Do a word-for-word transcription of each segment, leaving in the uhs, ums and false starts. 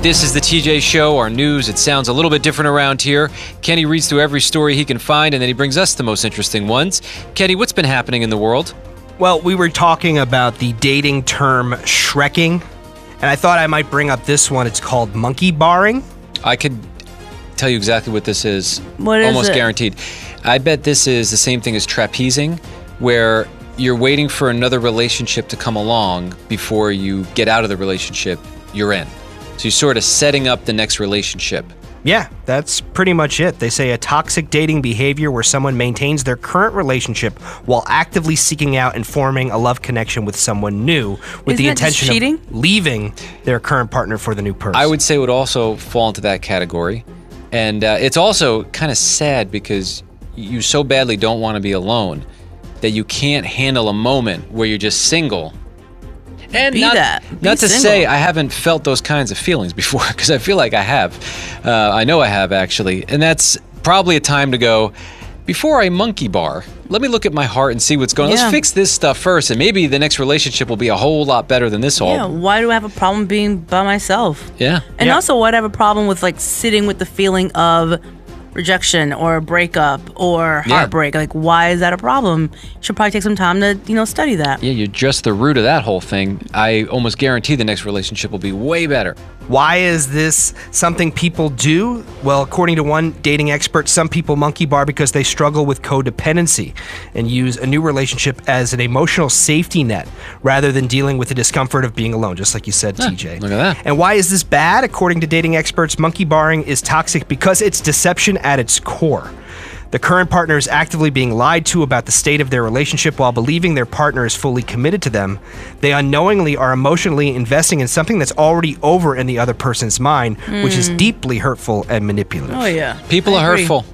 This is the T J Show, our news. It sounds a little bit different around here. Kenny reads through every story he can find, and then he brings us the most interesting ones. Kenny, what's been happening in the world? Well, we were talking about the dating term shrekking, and I thought I might bring up this one. It's called monkey barring. I could tell you exactly what this is. What is Almost it? guaranteed. I bet this is the same thing as trapezing, where you're waiting for another relationship to come along before you get out of the relationship you're in. So you're sort of setting up the next relationship. Yeah, that's pretty much it. They say a toxic dating behavior where someone maintains their current relationship while actively seeking out and forming a love connection with someone new with Isn't the that just intention cheating? of leaving their current partner for the new person. I would say it would also fall into that category. And uh, it's also kind of sad because you so badly don't want to be alone that you can't handle a moment where you're just single. And Be not, that. Be not to single. say I haven't felt those kinds of feelings before, because I feel like I have. Uh, I know I have, actually. And that's probably a time to go, before I monkey bar, let me look at my heart and see what's going on. Yeah. Let's fix this stuff first, and maybe the next relationship will be a whole lot better than this all. Yeah, why do I have a problem being by myself? Yeah. And Yeah. also, why do I have a problem with like sitting with the feeling of rejection or breakup or Yeah. heartbreak? Like, why is that a problem? You should probably take some time to, you know, study that. Yeah, you're just the root of that whole thing. I almost guarantee the next relationship will be way better. Why is this something people do? Well, according to one dating expert, some people monkey bar because they struggle with codependency and use a new relationship as an emotional safety net rather than dealing with the discomfort of being alone, just like you said, T J. look at that. And why is this bad? According to dating experts, monkey barring is toxic because it's deception at its core. The current partner is actively being lied to about the state of their relationship while believing their partner is fully committed to them. They unknowingly are emotionally investing in something that's already over in the other person's mind, which is deeply hurtful and manipulative. Oh, yeah. People I are agree. hurtful,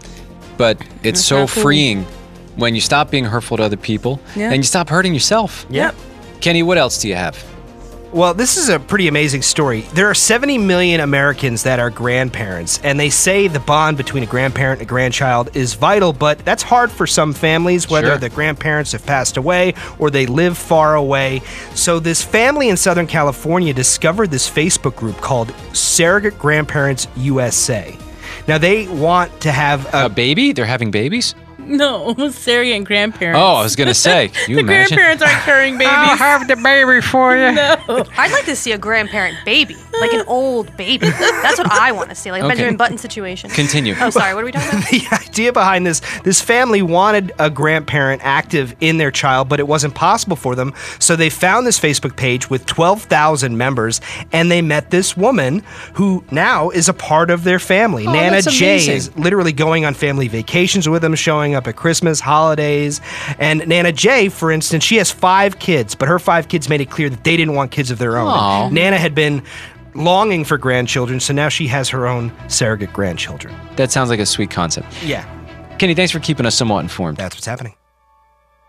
but it's That's so not cool. freeing when you stop being hurtful to other people Yeah. and you stop hurting yourself. Yep. Kenny, what else do you have? Well, this is a pretty amazing story. There are seventy million Americans that are grandparents, and they say the bond between a grandparent and a grandchild is vital, but that's hard for some families, whether Sure. the grandparents have passed away or they live far away. So this family in Southern California discovered this Facebook group called Surrogate Grandparents U S A. Now, they want to have a A baby? They're having babies? No, surrogate and grandparents. Oh, I was going to say. Can you the imagine? grandparents aren't carrying babies. have the baby for you. No. I'd like to see a grandparent baby, like an old baby. That's what I want to see, like a Okay. Benjamin Button situation. Continue. Oh, sorry. What are we talking about? the idea behind this this family wanted a grandparent active in their child, but it wasn't possible for them. So they found this Facebook page with twelve thousand members, and they met this woman who now is a part of their family. Oh, Nana that's Jay amazing. is literally going on family vacations with them, showing up at Christmas, holidays. And Nana Jay, for instance, she has five kids, but her five kids made it clear that they didn't want kids of their own. Aw. Nana had been longing for grandchildren, so now she has her own surrogate grandchildren. That sounds like a sweet concept. Yeah, Kenny, thanks for keeping us somewhat informed. that's what's happening.